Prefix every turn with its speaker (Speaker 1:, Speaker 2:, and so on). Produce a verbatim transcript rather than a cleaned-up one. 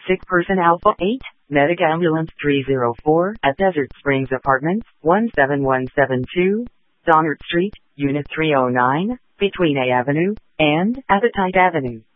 Speaker 1: Sick person Alpha eight, Medic Ambulance three oh four at Desert Springs Apartments, one seven one seven two, Donnert Street, Unit three oh nine, between A Avenue and Appetite Avenue.